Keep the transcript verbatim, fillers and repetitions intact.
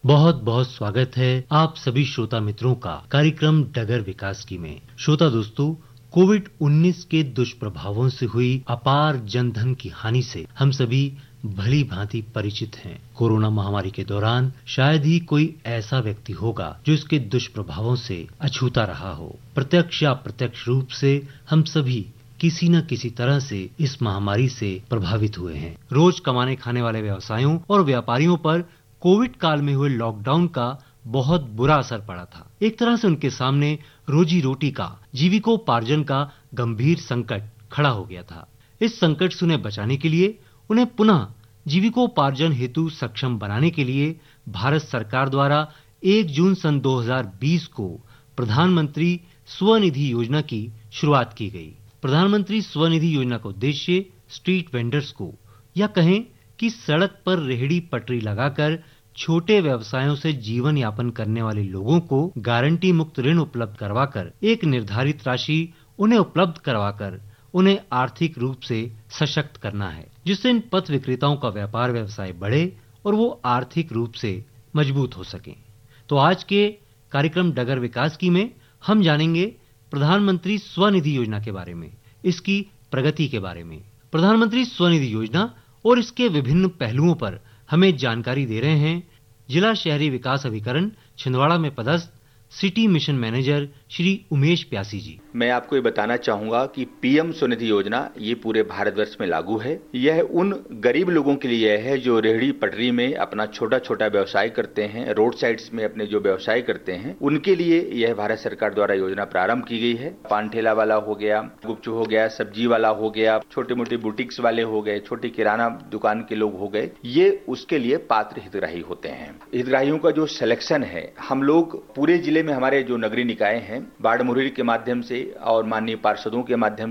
बहुत बहुत स्वागत है आप सभी श्रोता मित्रों का कार्यक्रम डगर विकास की में। श्रोता दोस्तों, कोविड उन्नीस के दुष्प्रभावों से हुई अपार जनधन की हानि से हम सभी भली भांति परिचित हैं। कोरोना महामारी के दौरान शायद ही कोई ऐसा व्यक्ति होगा जो इसके दुष्प्रभावों से अछूता रहा हो। प्रत्यक्ष या अप्रत्यक्ष रूप से हम सभी किसी न किसी तरह से इस महामारी से प्रभावित हुए हैं। रोज कमाने खाने वाले व्यवसायों और व्यापारियों पर कोविड काल में हुए लॉकडाउन का बहुत बुरा असर पड़ा था। एक तरह से उनके सामने रोजी रोटी का, जीविकोपार्जन का गंभीर संकट खड़ा हो गया था। इस संकट से उन्हें बचाने के लिए, उन्हें पुनः जीविकोपार्जन हेतु सक्षम बनाने के लिए भारत सरकार द्वारा एक जून सन दो हज़ार बीस को प्रधानमंत्री स्वनिधि योजना की शुरुआत की गई। प्रधानमंत्री स्वनिधि योजना का उद्देश्य स्ट्रीट वेंडर्स को, या कहें कि सड़क पर रेहड़ी पटरी लगाकर छोटे व्यवसायों से जीवन यापन करने वाले लोगों को गारंटी मुक्त ऋण उपलब्ध करवाकर एक निर्धारित राशि उन्हें उपलब्ध करवाकर उन्हें आर्थिक रूप से सशक्त करना है, जिससे इन पथ विक्रेताओं का व्यापार व्यवसाय बढ़े और वो आर्थिक रूप से मजबूत हो सकें। तो आज के कार्यक्रम डगर विकास की में हम जानेंगे प्रधानमंत्री स्वनिधि योजना के बारे में, इसकी प्रगति के बारे में। प्रधानमंत्री स्वनिधि योजना और इसके विभिन्न पहलुओं पर हमें जानकारी दे रहे हैं जिला शहरी विकास अभिकरण छिंदवाड़ा में पदस्थ city mission manager Shri Umesh प्यासी जी। मैं आपको ये बताना चाहूंगा कि पीएम स्वनिधि योजना ये पूरे भारतवर्ष में लागू है। यह उन गरीब लोगों के लिए है जो रेहड़ी पटरी में अपना छोटा छोटा व्यवसाय करते हैं, रोड साइड्स में अपने जो व्यवसाय करते हैं, उनके लिए यह भारत सरकार द्वारा योजना प्रारंभ की गई है। पान ठेला वाला हो गया, गुपचुप हो गया, सब्जी वाला हो गया, छोटे मोटे बुटीक्स वाले हो गए, छोटी किराना दुकान के लोग हो गए, ये उसके लिए पात्र हितग्राही होते हैं। हितग्राहियों का जो सिलेक्शन है, हम लोग पूरे जिले में हमारे जो नगरीय निकाय हैं, बाढ़ मुहर्री के माध्यम से और माननीय पार्षदों के माध्यम